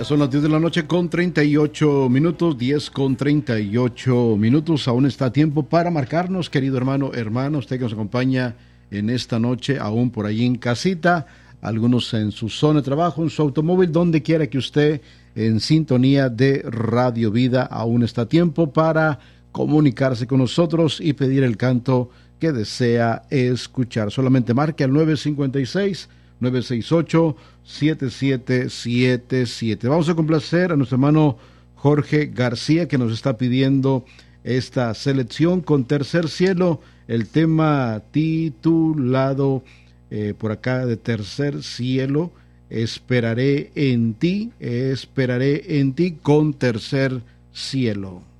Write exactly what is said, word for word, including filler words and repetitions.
Ya son las diez de la noche con treinta y ocho minutos, diez con treinta y ocho minutos. Aún está tiempo para marcarnos, querido hermano, hermano, usted que nos acompaña en esta noche, aún por allí en casita, algunos en su zona de trabajo, en su automóvil, donde quiera que usted en sintonía de Radio Vida, aún está tiempo para comunicarse con nosotros y pedir el canto que desea escuchar. Solamente marque al nueve cinco seis, nueve seis ocho, siete siete siete siete. Vamos a complacer a nuestro hermano Jorge García, que nos está pidiendo esta selección con Tercer Cielo, el tema titulado eh, por acá de Tercer Cielo, esperaré en ti, esperaré en ti con Tercer Cielo.